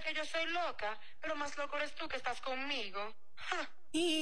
que yo soy loca, pero más loco eres tú que estás conmigo. Ja. Y